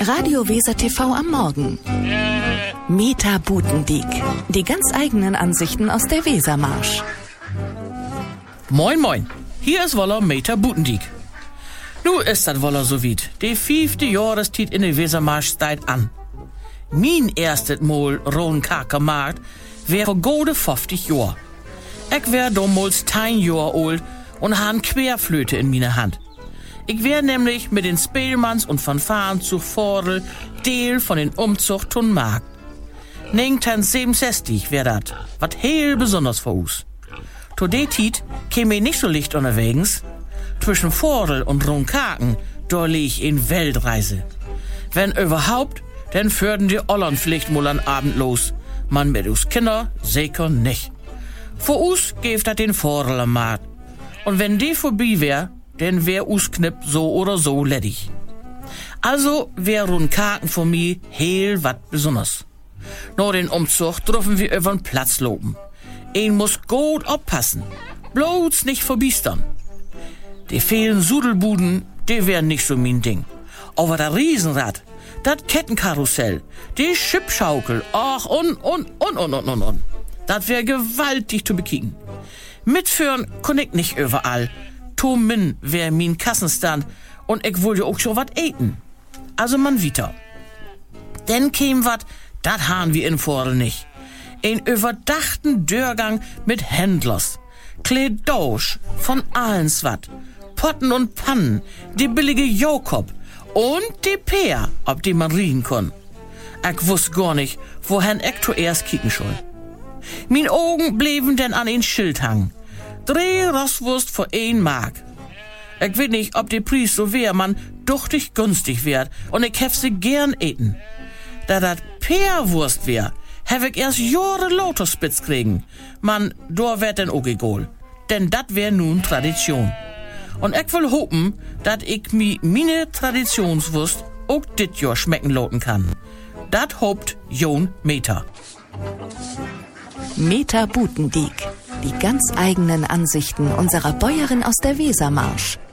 Radio Weser TV am Morgen. Meta Butendiek. Die ganz eigenen Ansichten aus der Wesermarsch. Moin moin, hier ist woller Meta Butendiek. Nu ist das woller so weit. Die 5. Jahrestied in der Wesermarsch steigt an. Mein erstes Mal Rohnkakermarkt wär vor gode 50 Jahr. Ich wär damals 10 Jahr alt und han Querflöte in meiner Hand. Ich wär nämlich mit den Spielmanns und Fanfaren zu Vordel Deel von den Umzug tun Markt. 1967 wär dat, wat heel besonders für us. To de Tiet käme nicht so licht unterwegs. Zwischen Vordel und Rohnkaken, da lieg in Weltreise. Wenn überhaupt, dann führten die Ollern vielleicht mal an Abend los. Man mit us Kinder sicher nicht. Für us geeft dat den Vordel am Markt. Und wenn die vorbei wär, dann wär us Knipp so oder so ledig. Also wär Rohnkaken für mich heel wat besonders. Nach den Umzug dürfen wir übern Platz loben. Ein muss gut aufpassen, bloß nicht verbiestern. Die vielen Sudelbuden, die wären nicht so mein Ding. Aber das Riesenrad, das Kettenkarussell, die Schippschaukel, ach und. Das wär gewaltig zu bekicken. Mitführen kann ich nicht überall. Min wär mein Kassenstand und ich wollte auch schon wat eten. Also man wieder. Denn käm wat, dat han wir in Vordel nicht. Ein überdachten Dörrgang mit Händlers, Kledosch von allenswat, Potten und Pannen, die billige Jokob und die Peer, ob die man riechen kann. Ich wusst gar nicht, wohin ich zuerst kicken soll. Min Augen blieben denn an ein Schild hangen. 3 Rosswurst für 1 Mark. Ich weiß nicht, ob die Preis so wär, man duchtig günstig wird und ich hef sie gern eten. Da dat Peerwurst wär, hef ich erst Jahre Lotusspitz kriegen. Man, da wär denn auch egal. Denn dat wär nun Tradition. Und ich will hoffen, dat ich mi meine Traditionswurst auch dit Jahr schmecken loten kann. Dat hopt Jon Meta. Meta Butendiek. Die ganz eigenen Ansichten unserer Bäuerin aus der Wesermarsch.